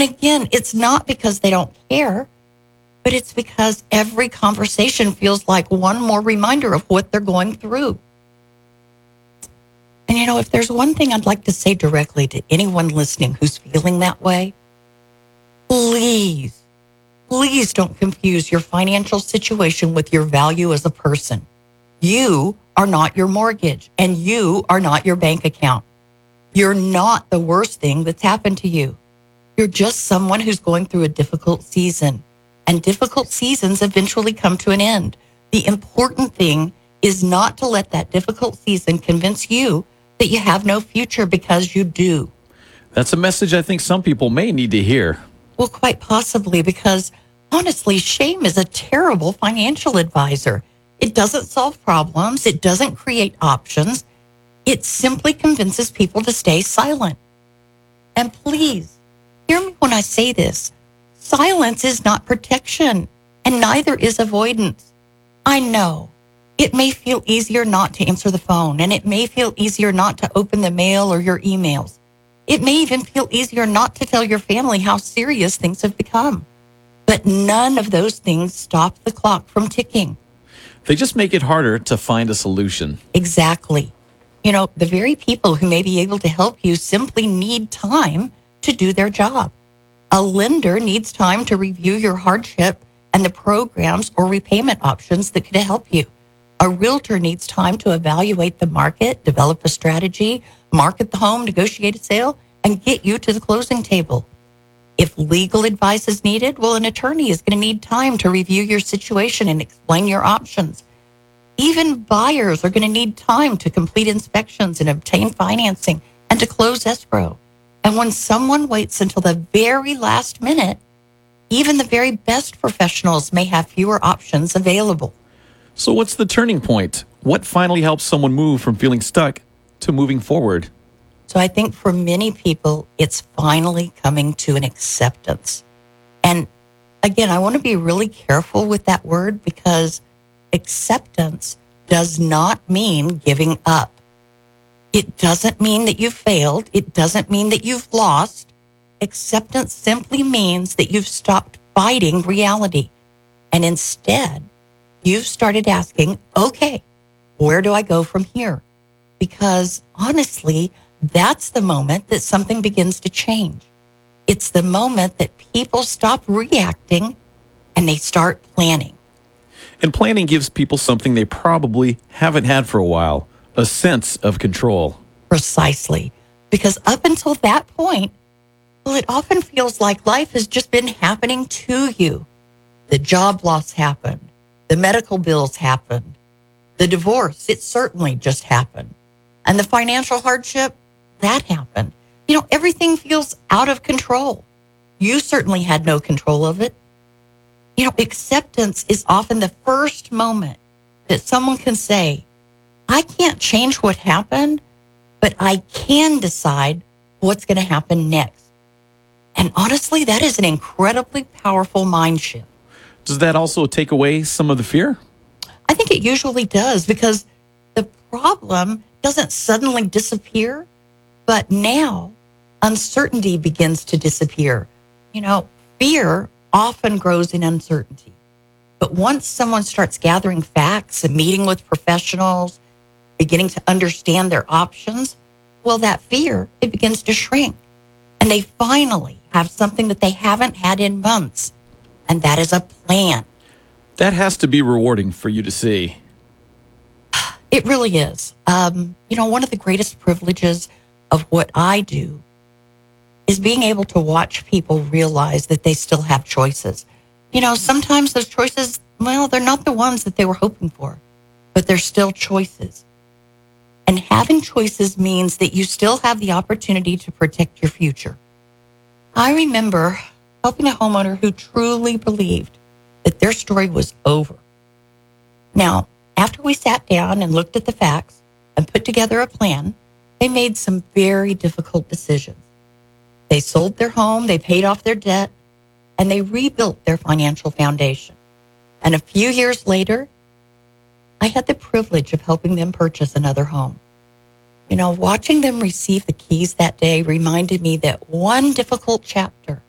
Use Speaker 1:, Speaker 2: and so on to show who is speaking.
Speaker 1: And again, it's not because they don't care, but it's because every conversation feels like one more reminder of what they're going through. And, if there's one thing I'd like to say directly to anyone listening who's feeling that way, please don't confuse your financial situation with your value as a person. You are not your mortgage, and you are not your bank account. You're not the worst thing that's happened to you. You're just someone who's going through a difficult season, and difficult seasons eventually come to an end. The important thing is not to let that difficult season convince you that you have no future, because you do.
Speaker 2: That's a message I think some people may need to hear.
Speaker 1: Well, quite possibly, because honestly, shame is a terrible financial advisor. It doesn't solve problems. It doesn't create options. It simply convinces people to stay silent. And please, hear me when I say this. Silence is not protection, and neither is avoidance. I know it may feel easier not to answer the phone, and it may feel easier not to open the mail or your emails. It may even feel easier not to tell your family how serious things have become. But none of those things stop the clock from ticking.
Speaker 2: They just make it harder to find a solution.
Speaker 1: Exactly. The very people who may be able to help you simply need time to do their job. A lender needs time to review your hardship and the programs or repayment options that could help you. A realtor needs time to evaluate the market, develop a strategy, market the home, negotiate a sale, and get you to the closing table. If legal advice is needed, well, an attorney is going to need time to review your situation and explain your options. Even buyers are going to need time to complete inspections and obtain financing and to close escrow. And when someone waits until the very last minute, even the very best professionals may have fewer options available.
Speaker 2: So what's the turning point? What finally helps someone move from feeling stuck to moving forward?
Speaker 1: So I think for many people, it's finally coming to an acceptance. And again, I want to be really careful with that word, because acceptance does not mean giving up. It doesn't mean that you've failed. It doesn't mean that you've lost. Acceptance simply means that you've stopped fighting reality. And instead, you've started asking, okay, where do I go from here? Because honestly, that's the moment that something begins to change. It's the moment that people stop reacting and they start planning.
Speaker 2: And planning gives people something they probably haven't had for a while, a sense of control.
Speaker 1: Precisely. Because up until that point, well, it often feels like life has just been happening to you. The job loss happened. The medical bills happened. The divorce, it certainly just happened. And the financial hardship, that happened. Everything feels out of control. You certainly had no control of it. Acceptance is often the first moment that someone can say, I can't change what happened, but I can decide what's going to happen next. And honestly, that is an incredibly powerful mind shift.
Speaker 2: Does that also take away some of the fear?
Speaker 1: I think it usually does, because the problem doesn't suddenly disappear, but now uncertainty begins to disappear. Fear often grows in uncertainty. But once someone starts gathering facts and meeting with professionals, beginning to understand their options, well, that fear, it begins to shrink. And they finally have something that they haven't had in months, and that is a plan.
Speaker 2: That has to be rewarding for you to see.
Speaker 1: It really is. One of the greatest privileges of what I do is being able to watch people realize that they still have choices. Sometimes those choices, well, they're not the ones that they were hoping for, but they're still choices. And having choices means that you still have the opportunity to protect your future. I remember helping a homeowner who truly believed that their story was over. Now, after we sat down and looked at the facts and put together a plan, they made some very difficult decisions. They sold their home, they paid off their debt, and they rebuilt their financial foundation. And a few years later, I had the privilege of helping them purchase another home. Watching them receive the keys that day reminded me that one difficult chapter